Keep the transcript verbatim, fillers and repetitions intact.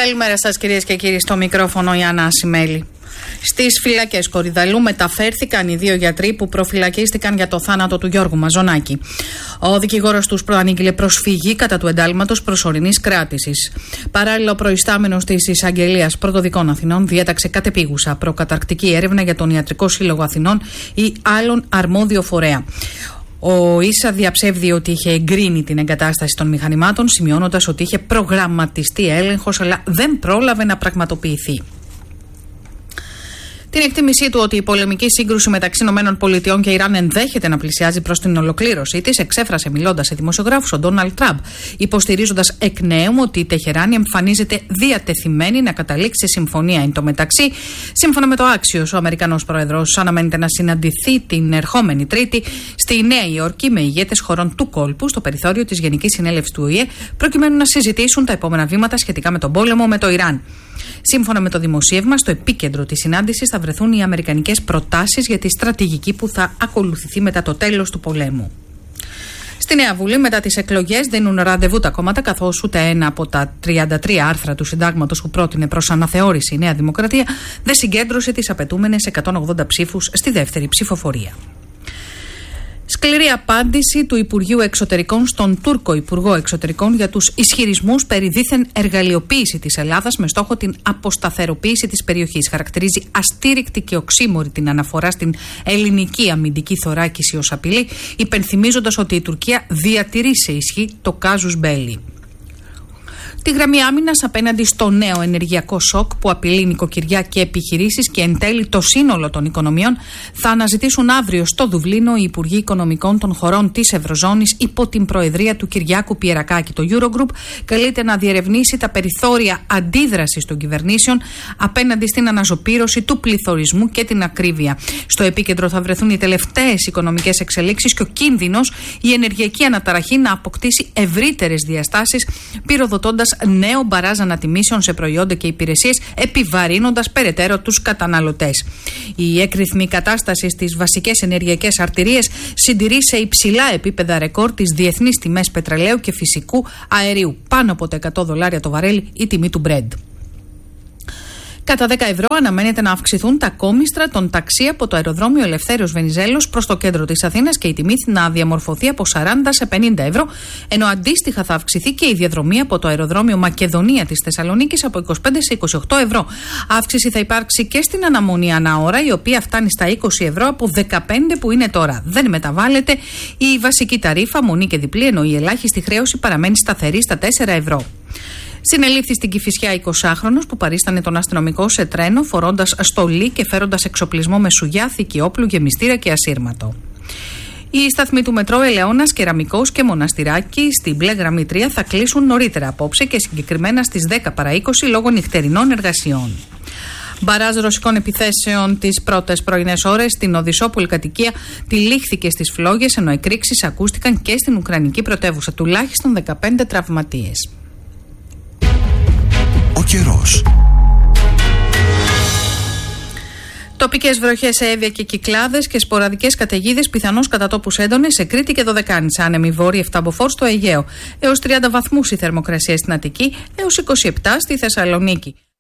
Καλημέρα σας, κυρίες και κύριοι, στο μικρόφωνο η Άννα Ασημέλη. Στις φυλακές Κορυδαλού μεταφέρθηκαν οι δύο γιατροί που προφυλακίστηκαν για το θάνατο του Γιώργου Μαζονάκη. Ο δικηγόρος τους προανήγγειλε προσφυγή κατά του εντάλματος προσωρινής κράτησης. Παράλληλα, ο προϊστάμενος της Εισαγγελίας Πρωτοδικών Αθηνών διέταξε κατεπίγουσα προκαταρκτική έρευνα για τον Ιατρικό Σύλλογο Αθηνών ή άλλον αρμόδιο φορέα. Ο ΙΣΑ διαψεύδει ότι είχε εγκρίνει την εγκατάσταση των μηχανημάτων, σημειώνοντας ότι είχε προγραμματιστεί έλεγχος, αλλά δεν πρόλαβε να πραγματοποιηθεί. Την εκτίμησή του ότι η πολεμική σύγκρουση μεταξύ ΗΠΑ και Ιράν ενδέχεται να πλησιάζει προς την ολοκλήρωσή της, εξέφρασε μιλώντας σε δημοσιογράφους ο Ντόναλντ Τραμπ, υποστηρίζοντας εκ νέου ότι η Τεχεράνη εμφανίζεται διατεθειμένη να καταλήξει συμφωνία. Εν τω μεταξύ, σύμφωνα με το Axios, ο Αμερικανός Πρόεδρος αναμένεται να συναντηθεί την ερχόμενη Τρίτη στη Νέα Υόρκη με ηγέτες χωρών του κόλπου στο περιθώριο της Γενικής Συνέλευσης του Ο Η Ε, προκειμένου να συζητήσουν τα επόμενα βήματα σχετικά με τον πόλεμο με το Ιράν. Σύμφωνα με το δημοσίευμα, στο επίκεντρο της συνάντησης θα βρεθούν οι αμερικανικές προτάσεις για τη στρατηγική που θα ακολουθηθεί μετά το τέλος του πολέμου. Στη Νέα Βουλή, μετά τις εκλογές, δίνουν ραντεβού τα κόμματα, καθώς ούτε ένα από τα τριάντα τρία άρθρα του συντάγματος που πρότεινε προς αναθεώρηση η Νέα Δημοκρατία δεν συγκέντρωσε τις απαιτούμενες εκατόν ογδόντα ψήφους στη δεύτερη ψηφοφορία. Σκληρή απάντηση του Υπουργείου Εξωτερικών στον Τούρκο Υπουργό Εξωτερικών για τους ισχυρισμούς περί δίθεν εργαλειοποίηση της Ελλάδας με στόχο την αποσταθεροποίηση της περιοχής. Χαρακτηρίζει αστήρικτη και οξύμορη την αναφορά στην ελληνική αμυντική θωράκιση ως απειλή, υπενθυμίζοντας ότι η Τουρκία διατηρεί σε ισχύ το κάζους μπέλι. Τη γραμμή άμυνας απέναντι στο νέο ενεργειακό σοκ που απειλεί νοικοκυριά και επιχειρήσεις και εν τέλει το σύνολο των οικονομιών θα αναζητήσουν αύριο στο Δουβλίνο οι Υπουργοί Οικονομικών των χωρών της Ευρωζώνης υπό την προεδρία του Κυριάκου Πιερακάκη. Το Eurogroup καλείται να διερευνήσει τα περιθώρια αντίδρασης των κυβερνήσεων απέναντι στην αναζωπήρωση του πληθωρισμού και την ακρίβεια. Στο επίκεντρο θα βρεθούν οι τελευταίες οικονομικές εξελίξεις και ο κίνδυνος η ενεργειακή αναταραχή να αποκτήσει ευρύτερες διαστάσεις, πυροδοτώντας νέο μπαράζ ανατιμήσεων σε προϊόντα και υπηρεσίες, επιβαρύνοντας περαιτέρω τους καταναλωτές. Η έκρηθμη κατάσταση στις βασικές ενεργειακές αρτηρίες συντηρεί σε υψηλά επίπεδα ρεκόρ τις διεθνείς τιμές πετρελαίου και φυσικού αερίου. Πάνω από τα εκατό δολάρια το βαρέλι η τιμή του Brent. Κατά δέκα ευρώ αναμένεται να αυξηθούν τα κόμιστρα των ταξί από το αεροδρόμιο Ελευθέριος Βενιζέλος προς το κέντρο της Αθήνας και η τιμή να διαμορφωθεί από σαράντα σε πενήντα ευρώ, ενώ αντίστοιχα θα αυξηθεί και η διαδρομή από το αεροδρόμιο Μακεδονία της Θεσσαλονίκης από είκοσι πέντε σε είκοσι οκτώ ευρώ. Αύξηση θα υπάρξει και στην αναμονή ανά ώρα, η οποία φτάνει στα είκοσι ευρώ από δεκαπέντε που είναι τώρα. Δεν μεταβάλλεται η βασική ταρίφα, μονή και διπλή, ενώ η ελάχιστη χρέωση παραμένει σταθερή στα τέσσερα ευρώ. Συνελήφθη στην Κηφισιά εικοσάχρονος που παρίστανε τον αστυνομικό σε τρένο φορώντας στολή και φέροντας εξοπλισμό με σουγιά, θήκη όπλου, γεμιστήρα και ασύρματο. Οι σταθμοί του μετρό Ελαιώνας, Κεραμικός και Μοναστηράκη στην μπλε γραμμή τρία θα κλείσουν νωρίτερα απόψε και συγκεκριμένα στις δέκα παρά είκοσι λόγω νυχτερινών εργασιών. Μπαράζ ρωσικών επιθέσεων τις πρώτες πρωινές ώρες στην Οδυσσόπουλη κατοικία τυλίχθηκε στις φλόγες, ενώ εκρήξεις ακούστηκαν και στην Ουκρανική πρωτεύουσα, τουλάχιστον δεκαπέντε τραυματίες. Ο καιρός. Τοπικές βροχές σε Εύβοια και Κυκλάδες και σποραδικές καταιγίδες, πιθανώς κατά τόπους έντονες σε Κρήτη και Δωδεκάνησα. Άνεμοι βόρειοι εφτά μποφόρ στο Αιγαίο. Έως τριάντα βαθμούς η θερμοκρασία στην Αττική, έως είκοσι επτά στη Θεσσαλονίκη.